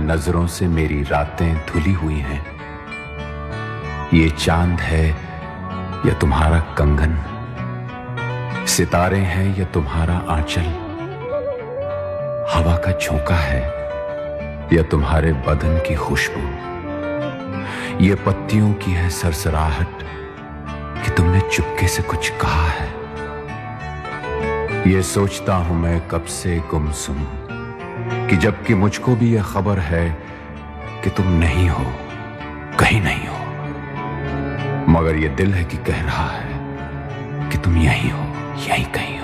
नजरों से मेरी रातें धुली हुई हैं। ये चांद है या तुम्हारा कंगन, सितारे हैं या तुम्हारा आंचल, हवा का झोंका है या तुम्हारे बदन की खुशबू, ये पत्तियों की है सरसराहट कि तुमने चुपके से कुछ कहा है। ये सोचता हूं मैं कब से गुमसुम कि जबकि मुझको भी यह खबर है कि तुम नहीं हो, कहीं नहीं हो, मगर ये दिल है कि कह रहा है कि तुम यहीं हो, यहीं कहीं हो।